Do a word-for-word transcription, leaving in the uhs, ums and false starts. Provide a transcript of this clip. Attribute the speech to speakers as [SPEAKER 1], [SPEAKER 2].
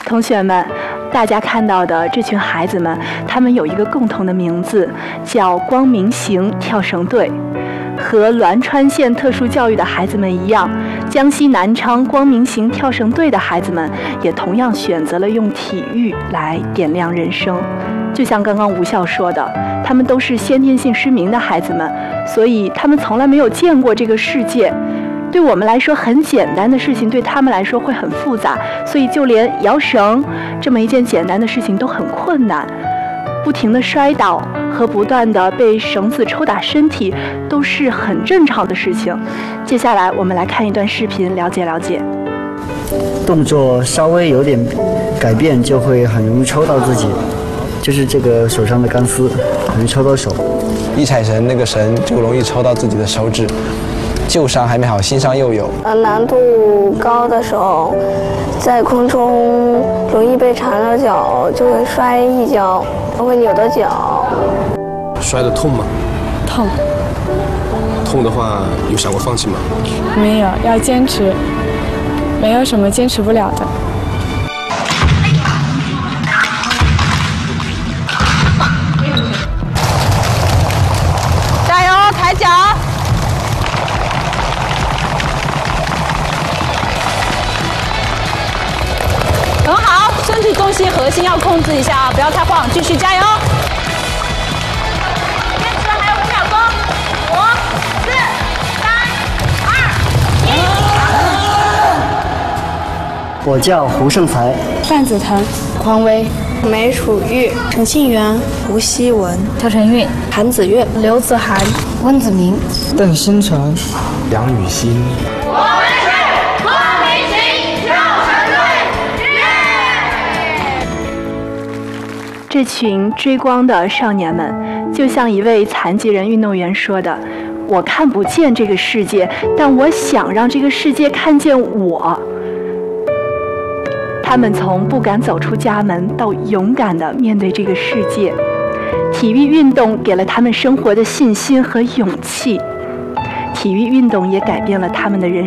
[SPEAKER 1] 同学们，大家看到的这群孩子们，他们有一个共同的名字，叫光明行跳绳队。和栾川县特殊教育的孩子们一样，江西南昌光明行跳绳队的孩子们也同样选择了用体育来点亮人生。就像刚刚吴笑说的，他们都是先天性失明的孩子们，所以他们从来没有见过这个世界。对我们来说很简单的事情，对他们来说会很复杂，所以就连摇绳这么一件简单的事情都很困难。不停地摔倒和不断地被绳子抽打身体都是很正常的事情。接下来我们来看一段视频，了解了解。
[SPEAKER 2] 动作稍微有点改变就会很容易抽到自己，就是这个手上的钢丝很容易抽到手，
[SPEAKER 3] 一踩绳那个绳就容易抽到自己的手指，旧伤还没好，新伤又有。
[SPEAKER 4] 呃，难度高的时候，在空中容易被缠到脚，就会摔一跤，会扭到脚。
[SPEAKER 5] 摔得痛吗？
[SPEAKER 6] 痛。
[SPEAKER 5] 痛的话，有想过放弃吗？
[SPEAKER 6] 没有，要坚持，没有什么坚持不了的。
[SPEAKER 7] 加油，抬脚！很好，身体重心核心要控制一下啊，不要太晃，继续加油！坚持，还有五秒钟，五、四、三、二、一。
[SPEAKER 2] 我叫胡胜才、
[SPEAKER 6] 范子腾、
[SPEAKER 4] 匡威、梅楚玉、
[SPEAKER 8] 陈信元、吴希文、
[SPEAKER 9] 赵晨韵、
[SPEAKER 8] 韩子月、
[SPEAKER 9] 刘子涵、温子明、
[SPEAKER 10] 邓新成、
[SPEAKER 3] 梁雨欣。
[SPEAKER 11] 我们是光明行跳绳队。
[SPEAKER 1] 这群追光的少年们，就像一位残疾人运动员说的：“我看不见这个世界，但我想让这个世界看见我。”他们从不敢走出家门到勇敢地面对这个世界，体育运动给了他们生活的信心和勇气，体育运动也改变了他们的人